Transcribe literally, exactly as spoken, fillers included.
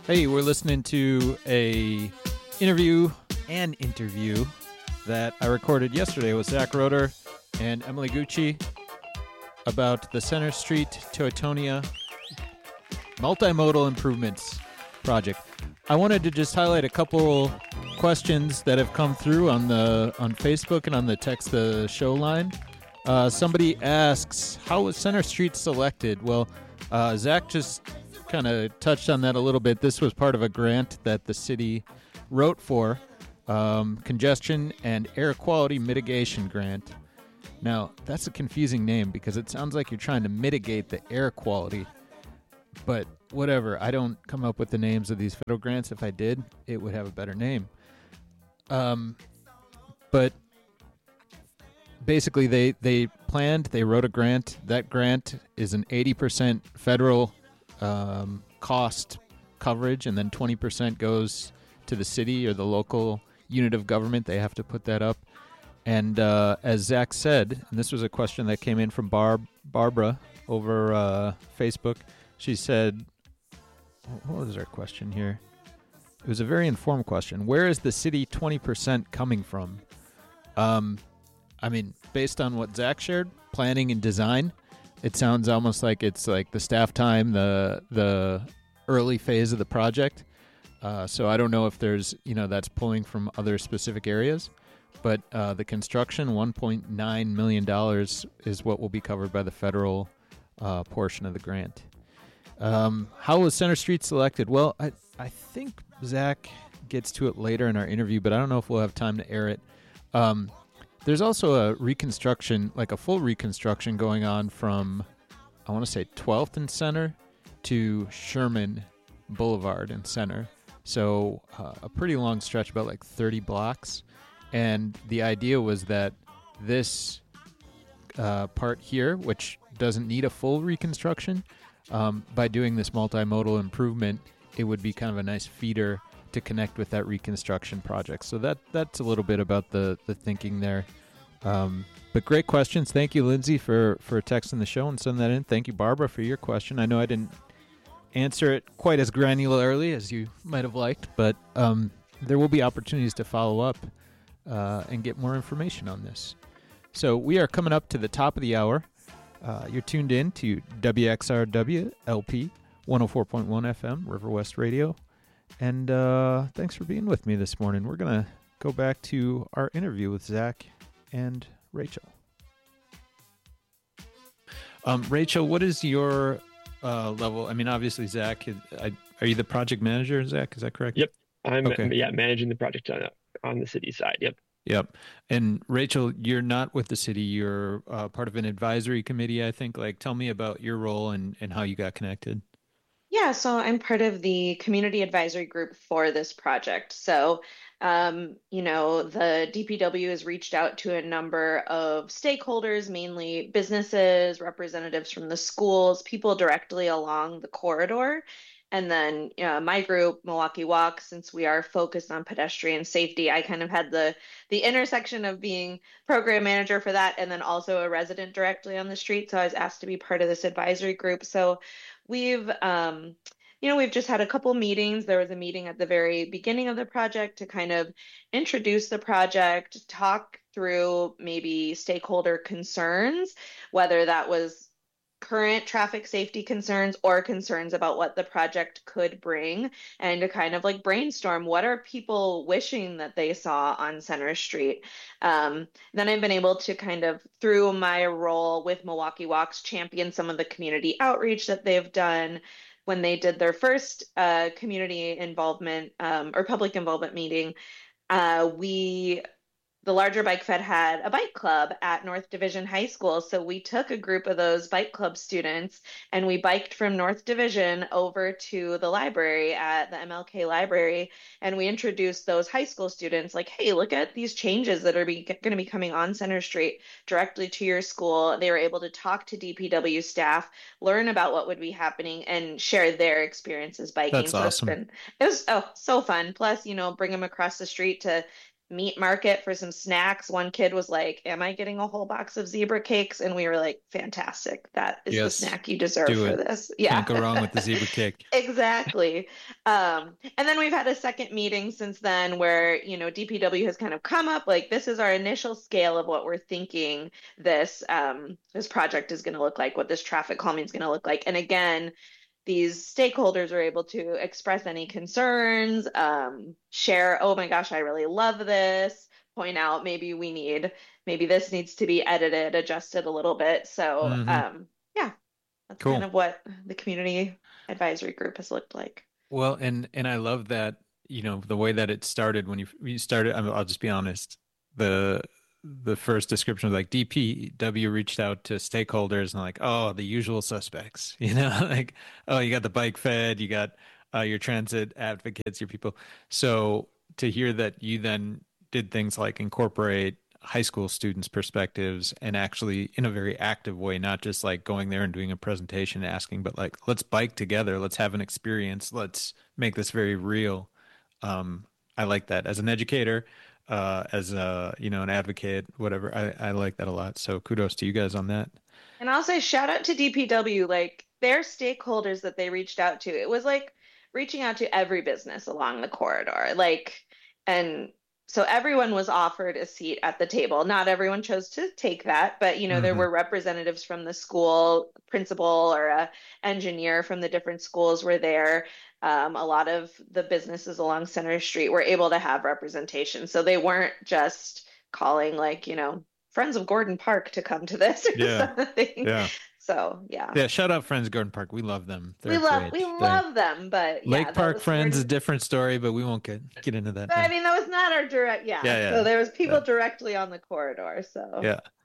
Hey, we're listening to a interview, an interview that I recorded yesterday with Zach Roeder and Emily Gucci about the Center Street Teutonia Multimodal Improvements Project. I wanted to just highlight a couple questions that have come through on the on Facebook and on the text the show line. Uh, somebody asks, how was Center Street selected? Well, uh, Zach just kind of touched on that a little bit. This was part of a grant that the city wrote for, um, Congestion and Air Quality Mitigation Grant. Now, that's a confusing name because it sounds like you're trying to mitigate the air quality. But whatever, I don't come up with the names of these federal grants. If I did, it would have a better name. Um, but basically, they, they planned, they wrote a grant. That grant is an eighty percent federal um, cost coverage, and then twenty percent goes to the city or the local unit of government. They have to put that up. And uh, as Zach said, and this was a question that came in from Barb, Barbara over uh, Facebook, she said, what was our question here? It was a very informed question. Where is the city twenty percent coming from? Um, I mean, based on what Zach shared, planning and design, it sounds almost like it's like the staff time, the the early phase of the project. Uh, so I don't know if there's, you know, that's pulling from other specific areas. But uh, the construction, one point nine million dollars, is what will be covered by the federal uh, portion of the grant. Um, how was Center Street selected? Well, I, I think Zach gets to it later in our interview, but I don't know if we'll have time to air it. Um, there's also a reconstruction, like a full reconstruction going on from, I want to say twelfth and Center to Sherman Boulevard and Center. So uh, a pretty long stretch, about like thirty blocks. And the idea was that this uh, part here, which doesn't need a full reconstruction, um, by doing this multimodal improvement, it would be kind of a nice feeder to connect with that reconstruction project. So that that's a little bit about the, the thinking there. Um, but great questions. Thank you, Lindsay, for, for texting the show and sending that in. Thank you, Barbara, for your question. I know I didn't answer it quite as granularly as you might have liked, but um, there will be opportunities to follow up Uh, and get more information on this. So we are coming up to the top of the hour. Uh, you're tuned in to W X R W L P one oh four point one F M, River West Radio. And uh, thanks for being with me this morning. We're going to go back to our interview with Zach and Rachel. Um, Rachel, what is your uh, level? I mean, obviously, Zach, I, are you the project manager, Zach? Is that correct? Yep. I'm okay. yeah managing the project on, on the city side. Yep. Yep. And Rachel, you're not with the city. You're uh, part of an advisory committee, I think. Like, tell me about your role and, and how you got connected. Yeah, so I'm part of the community advisory group for this project. So, um, you know, the D P W has reached out to a number of stakeholders, mainly businesses, representatives from the schools, people directly along the corridor. And then uh, my group, Milwaukee Walk, since we are focused on pedestrian safety, I kind of had the the intersection of being program manager for that and then also a resident directly on the street. So I was asked to be part of this advisory group. So we've, um, you know, we've just had a couple meetings. There was a meeting at the very beginning of the project to kind of introduce the project, talk through maybe stakeholder concerns, whether that was current traffic safety concerns or concerns about what the project could bring, and to kind of like brainstorm what are people wishing that they saw on Center Street. Um, then I've been able to kind of, through my role with Milwaukee Walks, champion some of the community outreach that they've done. When they did their first uh, community involvement um, or public involvement meeting, uh, we the larger Bike Fed had a bike club at North Division High School. So we took a group of those bike club students and we biked from North Division over to the library at the M L K library. And we introduced those high school students like, hey, look at these changes that are be, going to be coming on Center Street directly to your school. They were able to talk to D P W staff, learn about what would be happening, and share their experiences biking. That's so awesome. It's been, it was oh, so fun. Plus, you know, bring them across the street to meat market for some snacks. One kid was like, "Am I getting a whole box of zebra cakes?" And we were like, "Fantastic. That is the Yes, snack you deserve do for it. this." Yeah. Can't go wrong with the zebra cake. Exactly. Um, and then we've had a second meeting since then where, you know, D P W has kind of come up like this is our initial scale of what we're thinking this um this project is going to look like, what this traffic calming is going to look like. And again, these stakeholders are able to express any concerns, um, share, oh my gosh, I really love this, point out maybe we need, maybe this needs to be edited, adjusted a little bit. So, Mm-hmm. um, yeah, that's Cool. kind of what the community advisory group has looked like. Well, and and I love that, you know, the way that it started when you you started. I mean, I'll just be honest. The the first description was like D P W reached out to stakeholders and like, oh, the usual suspects, you know, like, oh, you got the bike fed, you got uh, your transit advocates, your people. So to hear that you then did things like incorporate high school students' perspectives and actually in a very active way, not just like going there and doing a presentation asking, but like, let's bike together, let's have an experience, let's make this very real. Um, I like that as an educator. Uh, as a, you know, an advocate, whatever. I, I like that a lot. So kudos to you guys on that. And I'll say shout out to D P W, like their stakeholders that they reached out to. It was like reaching out to every business along the corridor. Like, and so everyone was offered a seat at the table. Not everyone chose to take that, but you know, there Mm-hmm. were representatives from the school, principal or a engineer from the different schools were there. Um, a lot of the businesses along Center Street were able to have representation. So they weren't just calling like, you know, Friends of Gordon Park to come to this or Yeah. something. Yeah. So yeah. Yeah. Shout out Friends of Gordon Park. We love them. They're we love great. we They- love them, but yeah, Lake that Park was Friends is sort a different story, but we won't get get into that. of- I now. mean, that was not our direct, yeah. Yeah, yeah, So there was people yeah. directly on the corridor. So Yeah.